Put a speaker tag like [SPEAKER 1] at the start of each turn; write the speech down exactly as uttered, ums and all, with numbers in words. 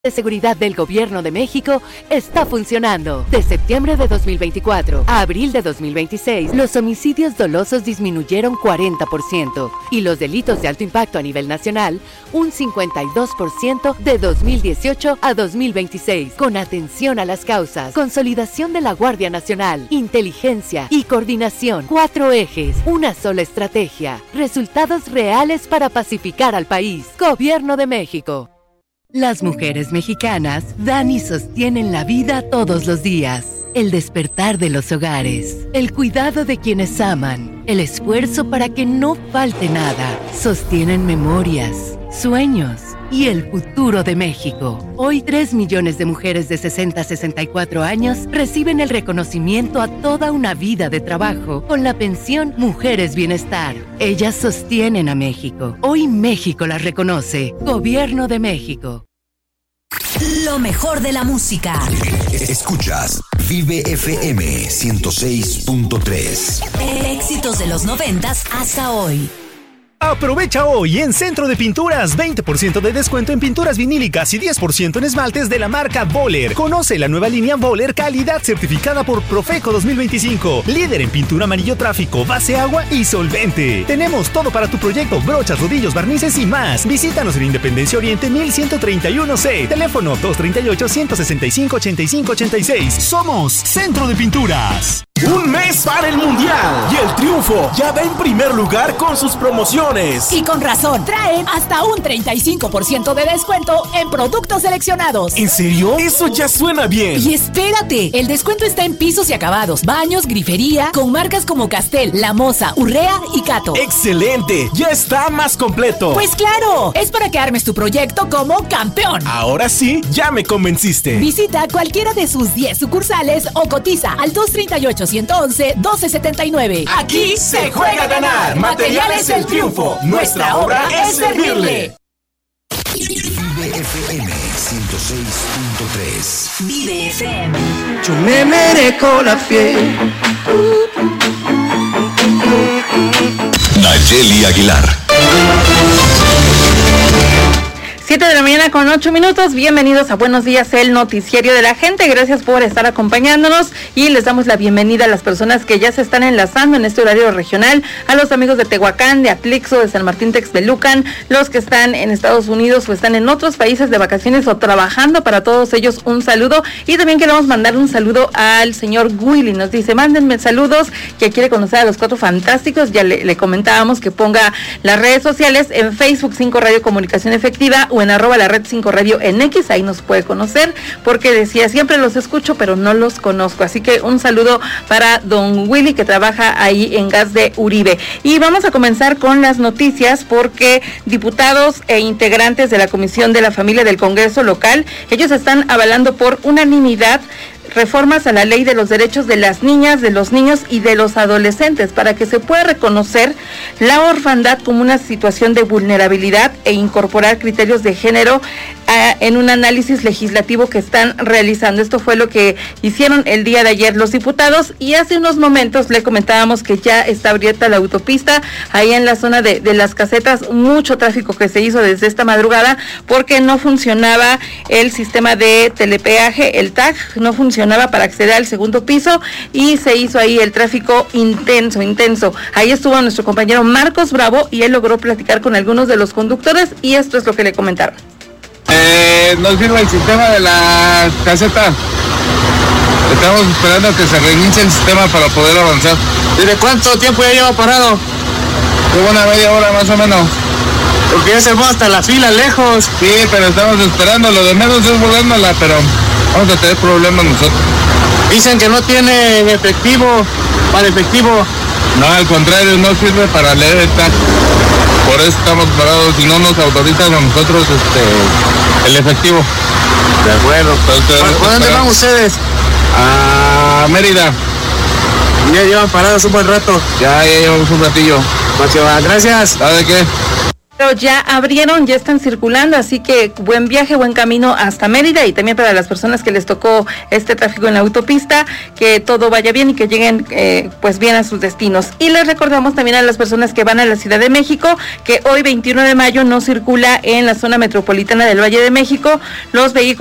[SPEAKER 1] de seguridad del Gobierno de México está funcionando. De septiembre de dos mil veinticuatro a abril de dos mil veintiséis, los homicidios dolosos disminuyeron cuarenta por ciento y los delitos de alto impacto a nivel nacional un cincuenta y dos por ciento de dos mil dieciocho a dos mil veintiséis. Con atención a las causas, consolidación de la Guardia Nacional, inteligencia y coordinación. Cuatro ejes, una sola estrategia. Resultados reales para pacificar al país. Gobierno de México. Las mujeres mexicanas dan y sostienen la vida todos los días. El despertar de los hogares, el cuidado de quienes aman, el esfuerzo para que no falte nada. Sostienen memorias, sueños y el futuro de México. Hoy, tres millones de mujeres de sesenta a sesenta y cuatro años reciben el reconocimiento a toda una vida de trabajo con la pensión Mujeres Bienestar. Ellas sostienen a México. Hoy México las reconoce. Gobierno de México.
[SPEAKER 2] Lo mejor de la música.
[SPEAKER 3] Escuchas Vive F M ciento seis punto tres.
[SPEAKER 2] Éxitos de los noventas hasta hoy.
[SPEAKER 4] Aprovecha hoy en Centro de Pinturas veinte por ciento de descuento en pinturas vinílicas y diez por ciento en esmaltes de la marca Boller. Conoce la nueva línea Boller, calidad certificada por Profeco dos mil veinticinco. Líder en pintura amarillo tráfico, base agua y solvente. Tenemos todo para tu proyecto, brochas, rodillos, barnices y más. Visítanos en Independencia Oriente mil ciento treinta y uno C. Teléfono dos treinta y ocho, ciento sesenta y cinco, ochenta y cinco ochenta y seis. Somos Centro de Pinturas.
[SPEAKER 5] Un mes para el Mundial y el Triunfo ya va en primer lugar con sus promociones.
[SPEAKER 6] Y con razón, traen hasta un treinta y cinco por ciento de descuento en productos seleccionados.
[SPEAKER 5] ¿En serio? Eso ya suena bien.
[SPEAKER 6] Y espérate, el descuento está en pisos y acabados, baños, grifería, con marcas como Castel, La Moza, Urrea y Cato.
[SPEAKER 5] ¡Excelente! Ya está más completo.
[SPEAKER 6] Pues claro, es para que armes tu proyecto como campeón.
[SPEAKER 5] Ahora sí, ya me convenciste.
[SPEAKER 6] Visita cualquiera de sus diez sucursales o cotiza al dos treinta y ocho, ciento once, doce setenta y nueve.
[SPEAKER 5] Aquí se juega a ganar. Materiales El Triunfo. Nuestra obra es servirle.
[SPEAKER 3] Vive F M ciento seis punto tres.
[SPEAKER 2] Vive F M.
[SPEAKER 7] Yo me merezco la fiel.
[SPEAKER 3] Nayeli Aguilar.
[SPEAKER 8] siete de la mañana con ocho minutos, bienvenidos a Buenos Días, el noticiario de la gente, gracias por estar acompañándonos y les damos la bienvenida a las personas que ya se están enlazando en este horario regional, a los amigos de Tehuacán, de Atlixco, de San Martín Texmelucan, los que están en Estados Unidos o están en otros países de vacaciones o trabajando, para todos ellos un saludo, y también queremos mandar un saludo al señor Willy, nos dice, mándenme saludos, que quiere conocer a los Cuatro Fantásticos, ya le, le comentábamos que ponga las redes sociales en Facebook cinco Radio Comunicación Efectiva o en arroba la red cinco Radio en X, ahí nos puede conocer, porque decía, siempre los escucho, pero no los conozco, así que un saludo para don Willy, que trabaja ahí en Gas de Uribe. Y vamos a comenzar con las noticias, porque diputados e integrantes de la Comisión de la Familia del Congreso local, ellos están avalando por unanimidad reformas a la ley de los derechos de las niñas, de los niños y de los adolescentes, para que se pueda reconocer la orfandad como una situación de vulnerabilidad e incorporar criterios de género a, en un análisis legislativo que están realizando. Esto fue lo que hicieron el día de ayer los diputados, y hace unos momentos le comentábamos que ya está abierta la autopista ahí en la zona de, de las casetas, mucho tráfico que se hizo desde esta madrugada porque no funcionaba el sistema de telepeaje, el T A G no funcionaba para acceder al segundo piso y se hizo ahí el tráfico intenso, intenso. Ahí estuvo nuestro compañero Marcos Bravo y él logró platicar con algunos de los conductores y esto es lo que le comentaron.
[SPEAKER 9] Eh, nos sirve el sistema de la caseta. Estamos esperando a que se reinicie el sistema para poder avanzar. ¿Desde cuánto tiempo ya lleva parado? Lleva una media hora más o menos. Porque ya se fue hasta la fila lejos. Sí, pero estamos esperando. Lo de menos es volándola, pero vamos a tener problemas nosotros. Dicen que no tiene efectivo, para efectivo. No, al contrario, no sirve para leer el T A C. Por eso estamos parados, si no nos autorizan a nosotros este, el efectivo. De acuerdo. Entonces, ¿por dónde van ustedes? A Mérida. Ya llevan parados un buen rato. Ya, ya llevamos un ratillo. Gracias. ¿Sabe qué?
[SPEAKER 8] Pero ya abrieron, ya están circulando, así que buen viaje, buen camino hasta Mérida, y también para las personas que les tocó este tráfico en la autopista, que todo vaya bien y que lleguen eh, pues bien a sus destinos. Y les recordamos también a las personas que van a la Ciudad de México que hoy veintiuno de mayo no circula en la zona metropolitana del Valle de México los vehículos